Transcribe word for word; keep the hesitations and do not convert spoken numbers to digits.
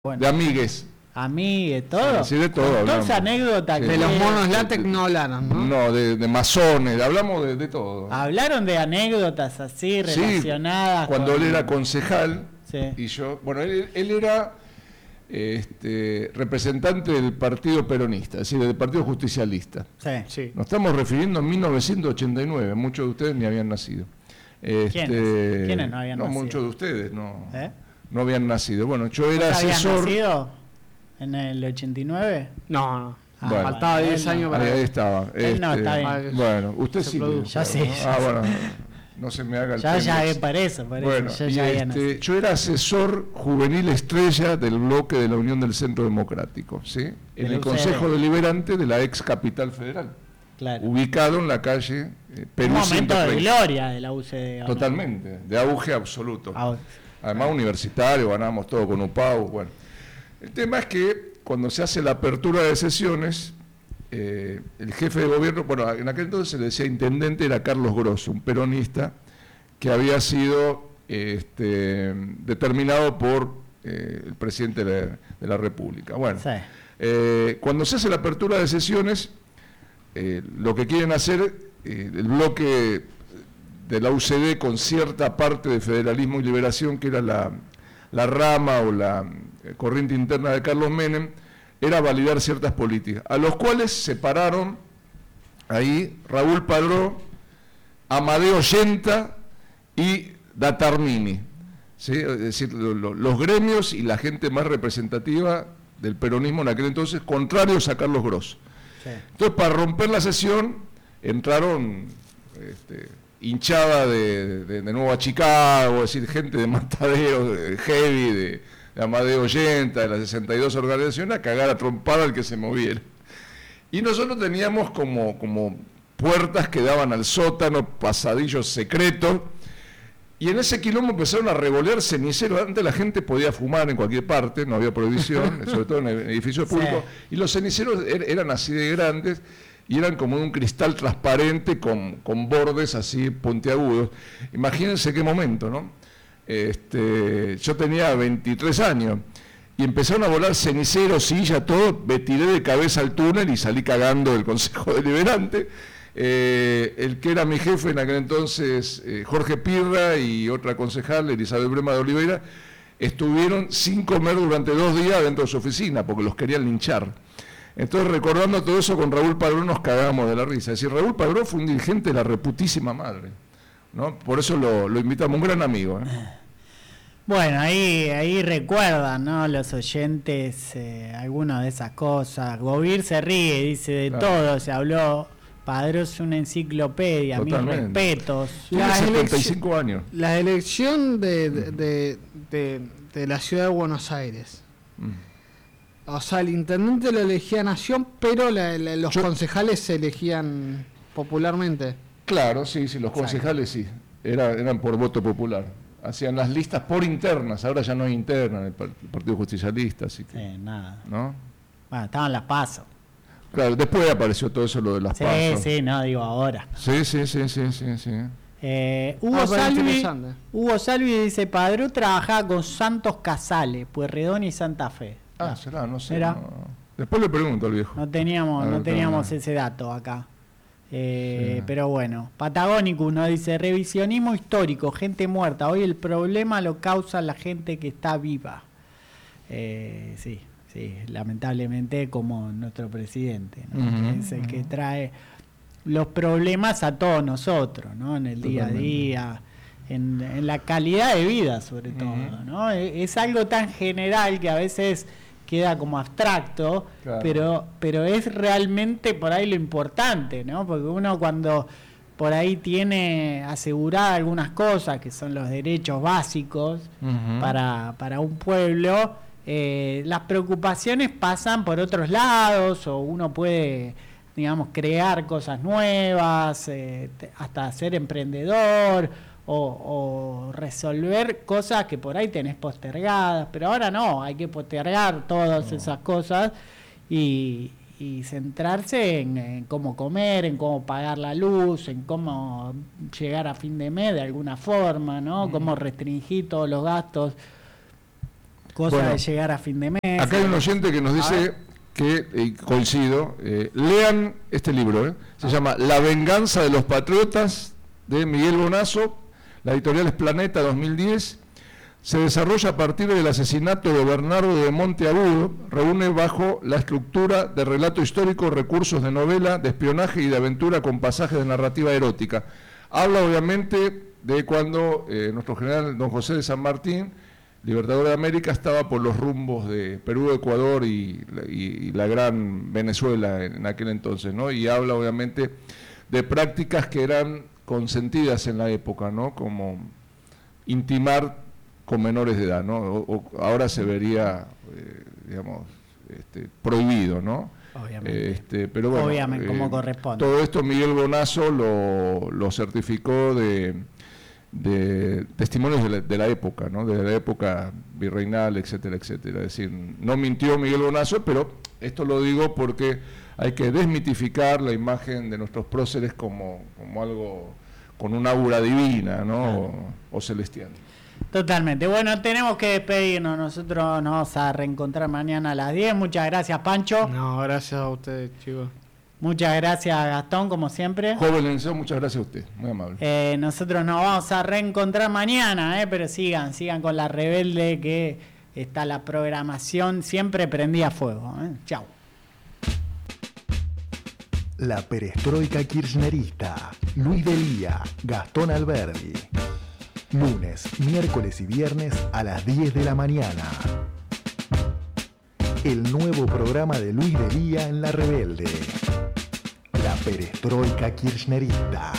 Bueno, de amigues. Amigues, todo. Sí, sí, de todo. Todas anécdotas. Sí. Que De los monos látex no hablaron, ¿no? No, de, de masones, hablamos de, de todo. Hablaron de anécdotas así relacionadas. Sí, cuando con... él era concejal, sí. y yo, bueno, él, él era este, representante del Partido Peronista, es decir, del Partido Justicialista. Sí. Sí. Nos estamos refiriendo a mil novecientos ochenta y nueve, muchos de ustedes ni habían nacido. Este, ¿Quiénes? ¿Quiénes no habían no, nacido? muchos de ustedes no, ¿Eh? no habían nacido. Bueno, yo era ¿Vos habías asesor. nacido en el ochenta y nueve? No, no. Ah, Bueno. Faltaba bueno, diez él años no. para... Ahí, ahí estaba. Él no, este, está bien. Bueno, usted Se sí. produjo. Ya claro, sí, ¿no? ya Ah, sí. bueno, no se me haga el Ya, ya, pendex. es para eso, para Bueno, eso. Yo, y ya había este, nacido. yo era asesor juvenil estrella del bloque de la Unión del Centro Democrático, ¿sí? En Del el U C D. Consejo Deliberante de la ex capital federal, Claro. ubicado en la calle eh, Perú Un momento de ciento treinta. gloria de la U C D. ¿o no? Totalmente, de auge absoluto. Ah, Además universitario, ganábamos todo con U P A U. Bueno, el tema es que cuando se hace la apertura de sesiones, eh, el jefe de gobierno, bueno, en aquel entonces se le decía intendente, era Carlos Grosso, un peronista que había sido este, determinado por eh, el presidente de la, de la República. Bueno, sí. eh, cuando se hace la apertura de sesiones, eh, lo que quieren hacer, eh, el bloque de la U C D con cierta parte de Federalismo y Liberación, que era la, la rama o la eh, corriente interna de Carlos Menem, era validar ciertas políticas, a los cuales se pararon ahí Raúl Padró, Amadeo Yenta y Datarmini, ¿sí? Es decir, lo, lo, los gremios y la gente más representativa del peronismo en aquel entonces, contrarios a Carlos Grosso. Sí. Entonces, para romper la sesión, entraron este, hinchada de, de, de Nueva Chicago, es decir, gente de Matadero, de Heavy, de, de Amadeo Yenta, de las sesenta y dos organizaciones, a cagar a trompar al que se moviera. Y nosotros teníamos como, como puertas que daban al sótano, pasadillos secretos, y en ese quilombo empezaron a revolear ceniceros. Antes la gente podía fumar en cualquier parte, no había prohibición, sobre todo en edificios públicos, sí. Y los ceniceros er, eran así de grandes, y eran como un cristal transparente con, con bordes así puntiagudos. Imagínense qué momento, ¿no? Este, yo tenía veintitrés años, y empezaron a volar ceniceros, sillas, todo, me tiré de cabeza al túnel y salí cagando del Consejo Deliberante. Eh, el que era mi jefe en aquel entonces, eh, Jorge Pirra, y otra concejal, Elizabeth Brema de Oliveira, estuvieron sin comer durante dos días dentro de su oficina, porque los querían linchar. Entonces, recordando todo eso, con Raúl Padró nos cagamos de la risa. Es decir, Raúl Padró fue un dirigente de la reputísima madre, ¿no? Por eso lo, lo invitamos, un gran amigo, ¿eh? Bueno, ahí, ahí recuerdan, ¿no? Los oyentes, eh, algunas de esas cosas. Gobir se ríe, dice de Claro. todo, se habló. Padró es una enciclopedia, Totalmente. mis respetos. Tiene La setenta y elecci- cinco años. La elección de, de, de, de, de la ciudad de Buenos Aires. Mm. O sea, el intendente lo elegía Nación, pero la, la, los Yo- concejales se elegían popularmente. Claro, sí, sí, los concejales sí, era, eran por voto popular. Hacían las listas por internas, ahora ya no hay interna en el, par- el Partido Justicialista, así que, Sí, nada. ¿no? Bueno, estaban las pasos. Claro, después apareció todo eso, lo de las Sí, pasos. sí, no, digo ahora. Sí, sí, sí, sí, sí, sí. Eh, Hugo, Ah, pero Salvi, interesante. Hugo Salvi dice, Padró trabajaba con Santos Casales, Pueyrredón y Santa Fe. Ah, será, no sé. Era. No. Después le pregunto al viejo. No teníamos, Ah, no no teníamos tengo ese dato acá. Eh, Sí. Pero bueno, Patagónicus nos dice, revisionismo histórico, gente muerta. Hoy el problema lo causa la gente que está viva. Eh, sí, sí, lamentablemente como nuestro presidente, ¿no? Ujú, Que es el que ujú. trae los problemas a todos nosotros, ¿no? En el día a Totalmente. día, en, en la calidad de vida sobre Ujú. todo, ¿no? Es, es algo tan general que a veces queda como abstracto, Claro. pero, pero es realmente por ahí lo importante, ¿no? Porque uno cuando por ahí tiene aseguradas algunas cosas que son los derechos básicos Ujú. para, para un pueblo, eh, las preocupaciones pasan por otros lados, o uno puede, digamos, crear cosas nuevas, eh, te- hasta ser emprendedor, o, o resolver cosas que por ahí tenés postergadas, pero ahora no, hay que postergar todas No. esas cosas y, y centrarse en, en cómo comer, en cómo pagar la luz, en cómo llegar a fin de mes de alguna forma, ¿no? Mm. Cómo restringir todos los gastos cosa Bueno, de llegar a fin de mes. Acá hay un oyente que nos dice que, eh, coincido, eh, lean este libro, eh, se llama La venganza de los patriotas, de Miguel Bonazo, la editorial es Planeta dos mil diez, se desarrolla a partir del asesinato de Bernardo de Monteagudo, reúne bajo la estructura de relato histórico recursos de novela, de espionaje y de aventura con pasajes de narrativa erótica. Habla obviamente de cuando eh, nuestro general don José de San Martín, libertador de América, estaba por los rumbos de Perú, Ecuador y, y, y la gran Venezuela en aquel entonces, ¿no? Y habla obviamente de prácticas que eran consentidas en la época, ¿no? Como intimar con menores de edad, ¿no? O, o ahora se vería, eh, digamos, este, prohibido, ¿no? Obviamente. Este, pero bueno, Obviamente, eh, como corresponde. Todo esto Miguel Bonazo lo, lo certificó de, de testimonios de la, de la época, ¿no? De la época virreinal, etcétera, etcétera. Es decir, no mintió Miguel Bonazo, pero esto lo digo porque hay que desmitificar la imagen de nuestros próceres como, como algo con una aura divina, ¿no? Claro. O, o celestial. Totalmente. Bueno, tenemos que despedirnos. Nosotros nos vamos a reencontrar mañana a las diez. Muchas gracias, Pancho. No, gracias a ustedes, chicos. Muchas gracias, Gastón, como siempre. Joven Lenzo, muchas gracias a usted, muy amable. Eh, nosotros nos vamos a reencontrar mañana, eh, pero sigan, sigan con La Rebelde, que está la programación siempre prendida a fuego. Eh. Chau. La perestroika kirchnerista. Luis Delía, Gastón Alberdi. Lunes, miércoles y viernes a las diez de la mañana. El nuevo programa de Luis Delía en La Rebelde. La perestroika kirchnerista.